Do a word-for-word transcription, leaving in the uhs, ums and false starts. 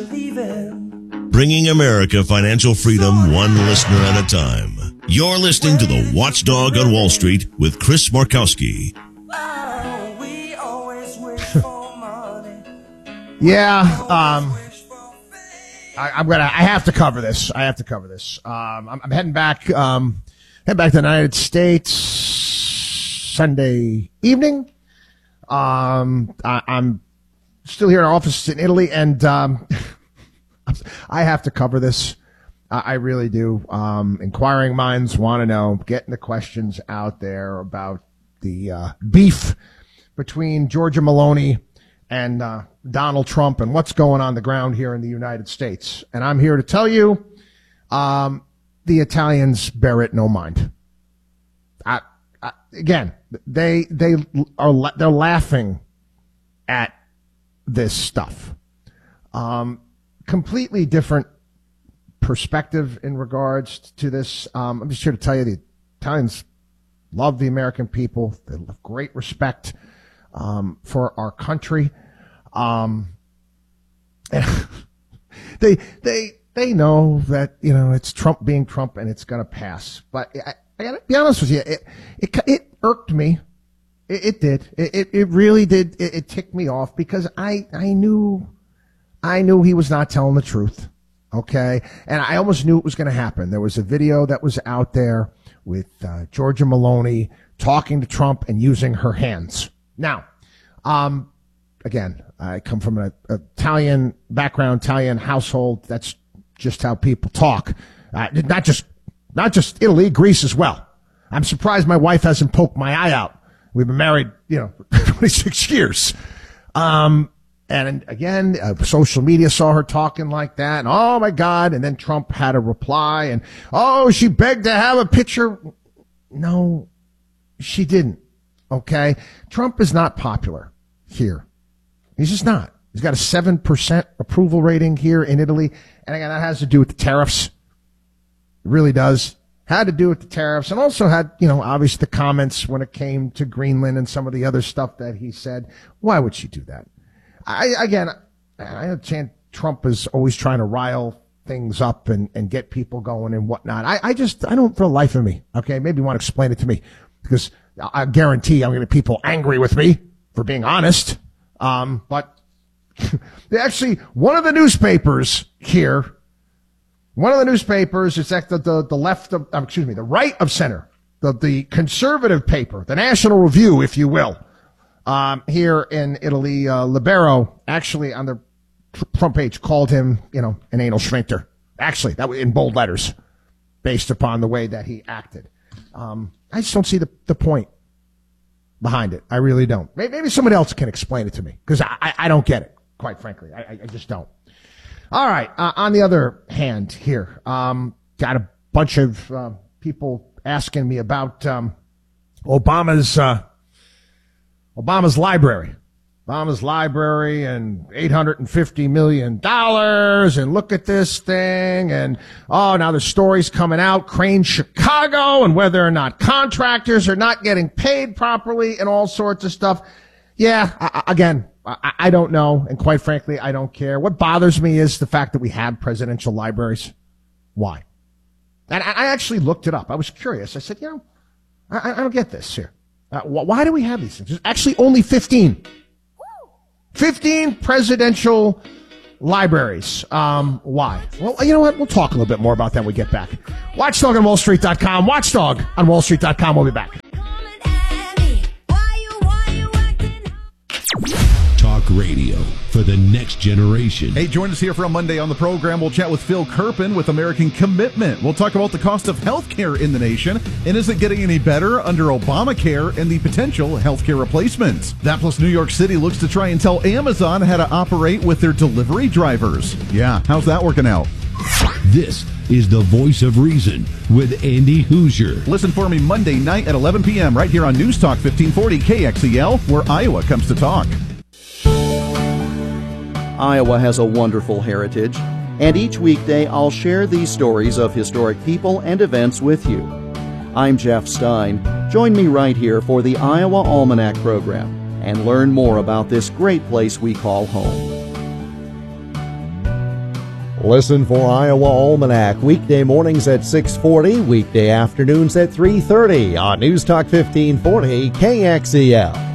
Bringing America financial freedom one listener at a time. You're listening to The Watchdog on Wall Street with Chris Markowski. Yeah, um, I, I'm gonna. I have to cover this. I have to cover this. Um, I'm, I'm heading back. Um, heading back to the United States Sunday evening. Um, I, I'm still here in our office in Italy, and um, I have to cover this. I, I really do. Um, inquiring minds want to know. Getting the questions out there about the uh, beef between Giorgia Meloni and uh, Donald Trump and what's going on the ground here in the United States. And I'm here to tell you, um, the Italians bear it no mind. I, I, again, they they are they're laughing at this stuff. Um, completely different perspective in regards to this. Um, I'm just here to tell you the Italians love the American people. They have great respect um, for our country. Um, and they, they, they know that, you know, it's Trump being Trump and it's going to pass. But I, I gotta be honest with you. It, it, it irked me. It, it did. It, it, it really did. It, it ticked me off because I, I knew, I knew he was not telling the truth. Okay. And I almost knew it was going to happen. There was a video that was out there with, uh, Giorgia Meloni talking to Trump and using her hands. Now, um, again, I come from an Italian background, Italian household. That's just how people talk. Uh, not just, not just Italy, Greece as well. I'm surprised my wife hasn't poked my eye out. We've been married, you know, twenty-six years. Um, and again, uh, social media saw her talking like that. And oh my God. And then Trump had a reply and, oh, she begged to have a picture. No, she didn't. Okay. Trump is not popular here. He's just not. He's got a seven percent approval rating here in Italy. And again, that has to do with the tariffs. It really does. Had to do with the tariffs and also had, you know, obviously the comments when it came to Greenland and some of the other stuff that he said. Why would she do that? I, again, I understand Trump is always trying to rile things up and, and get people going and whatnot. I, I just, I don't, for the life of me. Okay. Maybe you want to explain it to me because I guarantee I'm going to get people angry with me for being honest. Um, but they actually, one of the newspapers here, one of the newspapers, it's like the, the, the left of, um, excuse me, the right of center, the, the conservative paper, the National Review, if you will, um, here in Italy, uh, Libero actually on the front page called him, you know, an anal sphincter. Actually, that was in bold letters based upon the way that he acted. Um, I just don't see the, the point behind it. I really don't. Maybe, maybe somebody else can explain it to me because I, I, I don't get it, quite frankly. I, I just don't. All right. Uh, on the other hand here, um, got a bunch of uh, people asking me about um, Obama's uh, Obama's library. Obama's library and eight hundred fifty million dollars and look at this thing and, oh, now the story's coming out, Crane Chicago and whether or not contractors are not getting paid properly and all sorts of stuff. Yeah, I, again, I, I don't know, and quite frankly, I don't care. What bothers me is the fact that we had presidential libraries. Why? And I, I actually looked it up. I was curious. I said, you know, I, I don't get this here. Uh, wh- why do we have these things? There's actually only fifteen. fifteen presidential libraries. Um, why? Well, you know what? We'll talk a little bit more about that when we get back. Watchdog on Wall Street dot com. Watchdog on Wall Street dot com. We'll be back. Talk radio for the next generation. Hey, join us here for a Monday on the program. We'll chat with Phil Kerpen with American Commitment. We'll talk about the cost of health care in the nation and is it getting any better under Obamacare and the potential health care replacements. That plus New York City looks to try and tell Amazon how to operate with their delivery drivers. Yeah, how's that working out? This is the Voice of Reason with Andy Hoosier. Listen for me Monday night at eleven p.m. right here on News Talk fifteen forty K X E L, where Iowa comes to talk. Iowa has a wonderful heritage, and each weekday I'll share these stories of historic people and events with you. I'm Jeff Stein. Join me right here for the Iowa Almanac program and learn more about this great place we call home. Listen for Iowa Almanac weekday mornings at six forty, weekday afternoons at three thirty on News Talk fifteen forty K X E L.